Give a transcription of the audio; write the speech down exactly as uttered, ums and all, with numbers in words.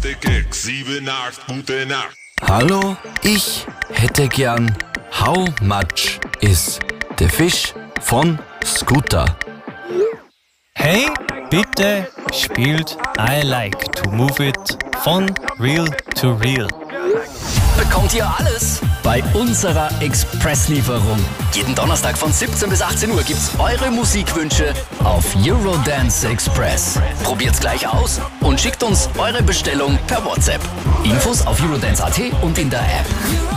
gute Keks, sieben, acht, gute Nacht. Hallo, ich hätte gern How much is the fish von Scooter? Hey, bitte spielt I Like to Move It von Real to Real. Bekommt ihr alles bei unserer Expresslieferung. Jeden Donnerstag von siebzehn bis achtzehn Uhr gibt's eure Musikwünsche auf Eurodance Express. Probiert's gleich aus und schickt uns eure Bestellung per WhatsApp. Infos auf eurodance punkt at und in der App.